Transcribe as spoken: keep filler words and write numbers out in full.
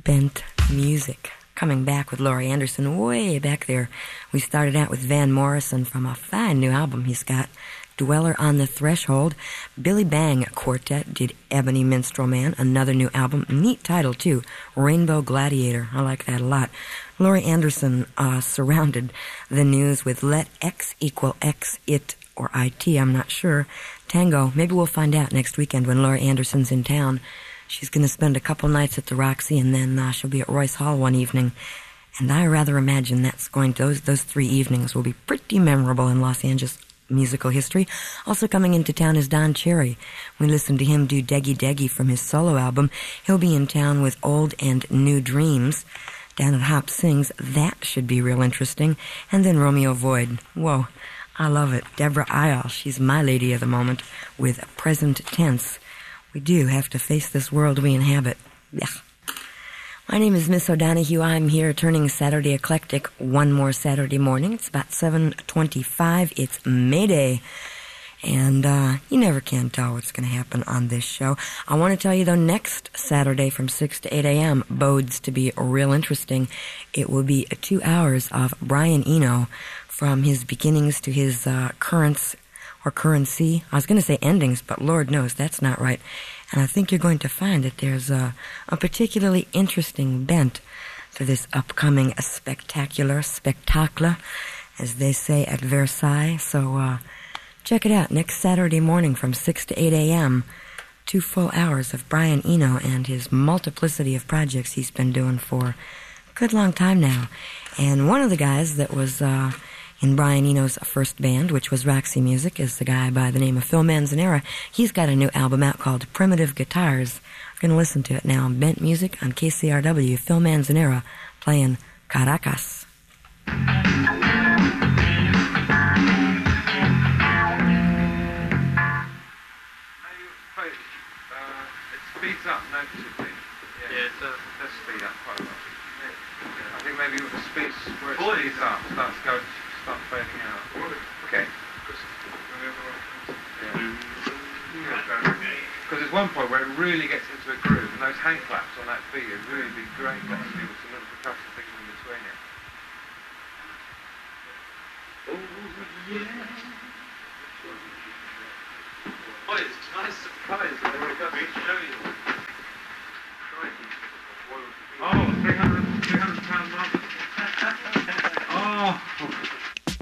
Bent Music. Coming back with Laurie Anderson way back there. We started out with Van Morrison from a fine new album he's got, Dweller on the Threshold. Billy Bang Quartet did Ebony Minstrel Man, another new album. Neat title, too. Rainbow Gladiator. I like that a lot. Laurie Anderson uh, surrounded the news with Let X Equal X It or I T, I'm not sure. Tango. Maybe we'll find out next weekend when Laurie Anderson's in town. She's going to spend a couple nights at the Roxy, and then uh, she'll be at Royce Hall one evening. And I rather imagine that's going to, those, those three evenings will be pretty memorable in Los Angeles musical history. Also coming into town is Don Cherry. We listened to him do Deggy Deggy from his solo album. He'll be in town with Old and New Dreams down at Hop Sings. That should be real interesting. And then Romeo Void. Whoa, I love it. Deborah Isle, she's my lady of the moment with Present Tense. We do have to face this world we inhabit. Yeah. My name is Miss O'Donoghue. I'm here turning Saturday eclectic one more Saturday morning. It's about seven twenty-five. It's May Day. And uh, you never can tell what's going to happen on this show. I want to tell you, though, next Saturday from six to eight a.m. bodes to be real interesting. It will be two hours of Brian Eno from his beginnings to his uh, currents or currency. I was going to say endings, but Lord knows that's not right. And I think you're going to find that there's a, a particularly interesting bent to this upcoming spectacular spectacle, as they say at Versailles. So uh, check it out next Saturday morning from six to eight a.m. Two full hours of Brian Eno and his multiplicity of projects he's been doing for a good long time now. And one of the guys that was uh, in Brian Eno's first band, which was Roxy Music, is the guy by the name of Phil Manzanera. He's got a new album out called Primitive Guitars. We're going to listen to it now. Bent Music on K C R W. Phil Manzanera playing Caracas. Speeds up noticeably. Yeah, yeah, it does. It does speed up quite a lot. Yeah. I think maybe with the speeds where it Boy. speeds up, starts going, starts fading out. Okay. Because there's one point where it really gets into a groove, and those hand claps on that beat would really be great actually with some little percussion things in between it. Oh yeah. Boy, it's a nice surprise when we got to show